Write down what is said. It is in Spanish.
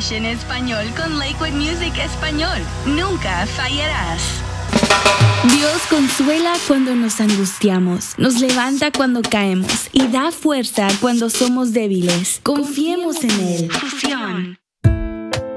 Station Español con Lakewood Music Español. Nunca fallarás. Dios consuela cuando nos angustiamos, nos levanta cuando caemos y da fuerza cuando somos débiles. Confiemos en Él. Fusión.